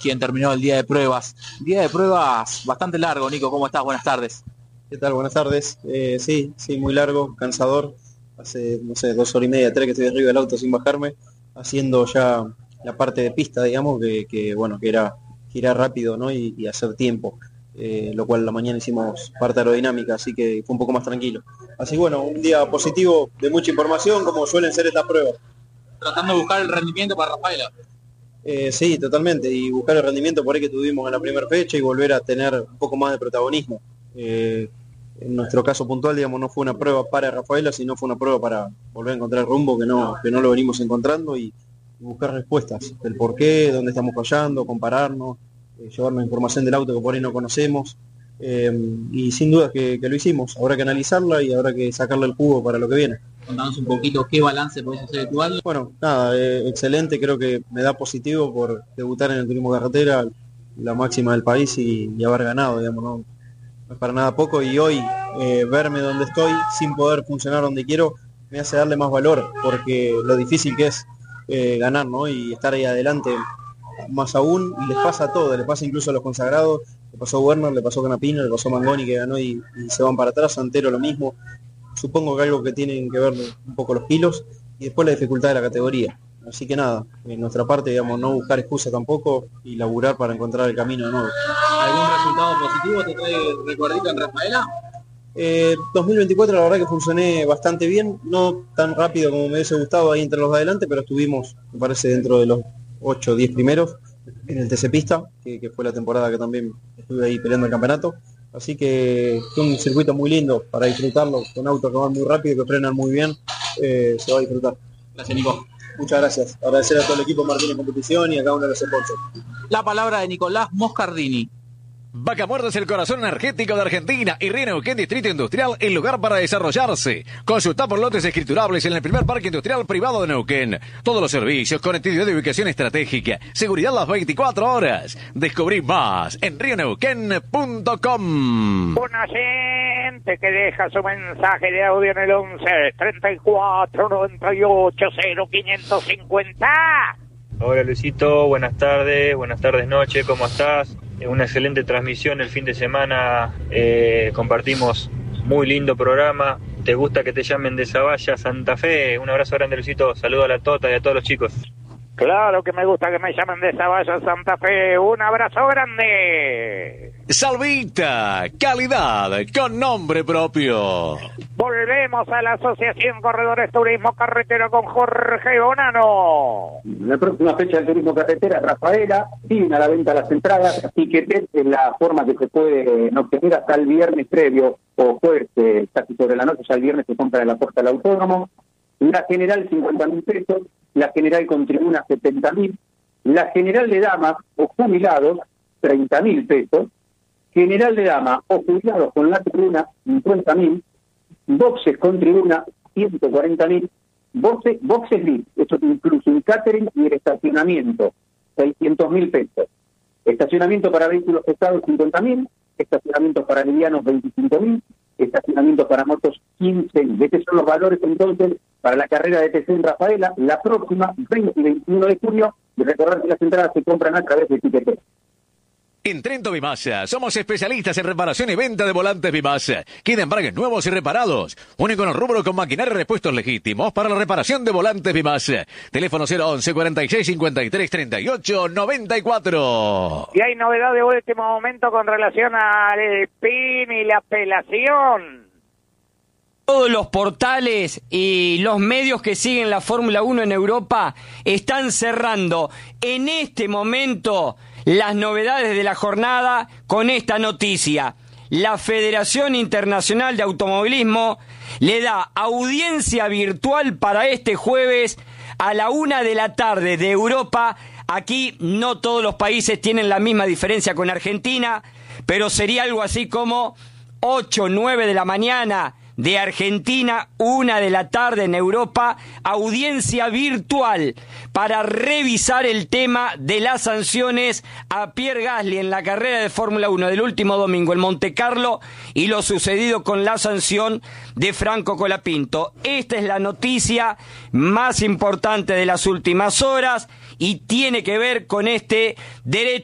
quien terminó el día de pruebas. Día de pruebas bastante largo, Nico, ¿cómo estás? Buenas tardes. ¿Qué tal? Buenas tardes. Sí, muy largo, cansador. Hace, no sé, 2 horas y media, 3 que estoy arriba del auto sin bajarme, haciendo ya la parte de pista, digamos, que era girar rápido, ¿no? y hacer tiempo. Lo cual la mañana hicimos parte aerodinámica, así que fue un poco más tranquilo. Así bueno, un día positivo de mucha información, como suelen ser estas pruebas. Tratando de buscar el rendimiento para Rafaela. Sí, totalmente, y buscar el rendimiento por ahí que tuvimos en la primera fecha y volver a tener un poco más de protagonismo. En nuestro caso puntual, digamos, no fue una prueba para Rafaela, sino fue una prueba para volver a encontrar rumbo que no lo venimos encontrando y buscar respuestas, el por qué, dónde estamos fallando, compararnos, llevarnos información del auto que por ahí no conocemos, y sin duda que lo hicimos. Habrá que analizarla y habrá que sacarle el jugo para lo que viene. Contanos un poquito qué balance podés hacer de tu año. Bueno, nada, excelente, creo que me da positivo por debutar en el turismo carretera, la máxima del país y haber ganado, digamos, no es para nada poco, y hoy verme donde estoy sin poder funcionar donde quiero me hace darle más valor, porque lo difícil que es ganar, ¿no? Y estar ahí adelante, más aún, y les pasa a todos, les pasa incluso a los consagrados, le pasó a Werner, le pasó a Canapino, le pasó a Mangoni que ganó y se van para atrás, Santero lo mismo. Supongo que algo que tienen que ver un poco los kilos y después la dificultad de la categoría. Así que nada, en nuestra parte, digamos, no buscar excusa tampoco y laburar para encontrar el camino de nuevo. ¿Algún resultado positivo te trae recuerdito en Rafaela? 2024 la verdad que funcioné bastante bien, no tan rápido como me hubiese gustado ahí entre los de adelante, pero estuvimos, me parece, dentro de los 8 o 10 primeros en el TC Pista, que fue la temporada que también estuve ahí peleando el campeonato. Así que fue un circuito muy lindo para disfrutarlo, con autos que van muy rápido, que frenan muy bien, se va a disfrutar. Gracias, Nico. Muchas gracias. Agradecer a todo el equipo Martínez Competición y a cada uno de los sponsors. La palabra de Nicolás Moscardini. Vaca Muerta es el corazón energético de Argentina y Río Neuquén Distrito Industrial el lugar para desarrollarse. Consulta por lotes escriturables en el primer parque industrial privado de Neuquén. Todos los servicios, conectividad de ubicación estratégica, seguridad las 24 horas. Descubrí más en rioneuquén.com. Una gente que deja su mensaje de audio en el 11 34 98 0550. Hola Luisito, buenas tardes noche, ¿cómo estás? Una excelente transmisión el fin de semana, compartimos muy lindo programa. ¿Te gusta que te llamen de Zavalla, Santa Fe? Un abrazo grande Luisito, saludo a la Tota y a todos los chicos. Claro que me gusta que me llamen de Zavalla, Santa Fe. Un abrazo grande. Salvita, calidad con nombre propio. Volvemos a la Asociación Corredores Turismo Carretera con Jorge Bonano. La próxima fecha del turismo carretera, Rafaela, siguen a la venta las entradas, así que es la forma que se pueden obtener hasta el viernes previo, o jueves, casi sobre la noche, ya el viernes se compra en la puerta del autódromo. La general 50.000 pesos, la general con tribuna 70.000, la general de damas o jubilados 30.000 pesos, general de damas o jubilados con la tribuna 50.000, boxes con tribuna 140.000, boxes VIP, eso incluye un catering y el estacionamiento 600.000 pesos, estacionamiento para vehículos pesados 50.000, estacionamientos para livianos 25.000, estacionamientos para motos 15.000. Estos son los valores entonces para la carrera de TC en Rafaela, la próxima 20 y 21 de junio, y recordar que las entradas se compran a través de Tiquetera. En Trento Bimasa somos especialistas en reparación y venta de volantes Bimasa. Quieren embragues nuevos y reparados. Único en el rubro con maquinaria y repuestos legítimos para la reparación de volantes Bimasa. Teléfono 011 46 53 38 94. Y hay novedad de último momento con relación al PIN y la apelación. Todos los portales y los medios que siguen la Fórmula 1 en Europa están cerrando en este momento las novedades de la jornada con esta noticia. La Federación Internacional de Automovilismo le da audiencia virtual para este jueves a la 1 de la tarde de Europa. Aquí no todos los países tienen la misma diferencia con Argentina, pero sería algo así como 8, 9 de la mañana de Argentina, 1 de la tarde en Europa, audiencia virtual para revisar el tema de las sanciones a Pierre Gasly en la carrera de Fórmula 1 del último domingo en Montecarlo y lo sucedido con la sanción de Franco Colapinto. Esta es la noticia más importante de las últimas horas y tiene que ver con este derecho